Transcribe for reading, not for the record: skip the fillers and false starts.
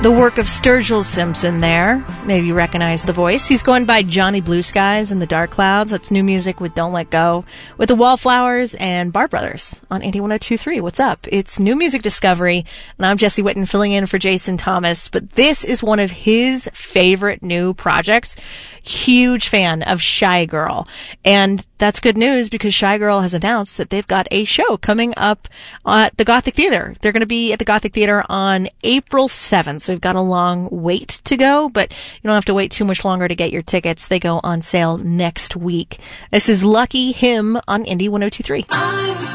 The work of Sturgill Simpson there. Maybe you recognize the voice. He's going by Johnny Blue Skies and the Dark Clouds. That's new music with Don't Let Go, with the Wallflowers and Bar Brothers on Indie 102.3. What's up? It's New Music Discovery, and I'm Jesse Whitten filling in for Jason Thomas. But this is one of his favorite new projects. Huge fan of Shy Girl. And that's good news because Shy Girl has announced that they've got a show coming up at the Gothic Theater. They're going to be at the Gothic Theater on April 7th. So we've got a long wait to go, but you don't have to wait too much longer to get your tickets. They go on sale next week. This is Lucky Him on Indie 102.3.